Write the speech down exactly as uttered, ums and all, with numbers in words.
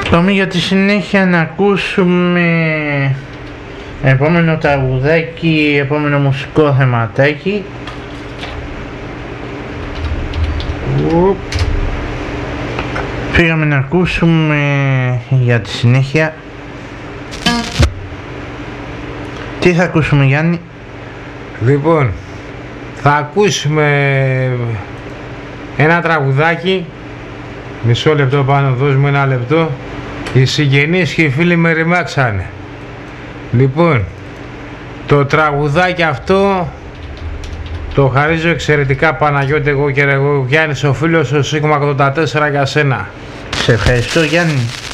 Πάμε για τη συνέχεια να ακούσουμε επόμενο τραγουδάκι, επόμενο μουσικό θεματάκι. Πήγαμε να ακούσουμε για τη συνέχεια. Τι θα ακούσουμε, Γιάννη? Λοιπόν, θα ακούσουμε ένα τραγουδάκι. Μισό λεπτό πάνω, δώσ' μου ένα λεπτό. Οι συγγενείς και οι φίλοι με ρημάξανε. Λοιπόν, το τραγουδάκι αυτό το χαρίζω εξαιρετικά, Παναγιώτη, εγώ και εγώ Γιάννης ο φίλος, ο Σίγμα ογδόντα τέσσερα, για σένα. Σε ευχαριστώ, Γιάννη.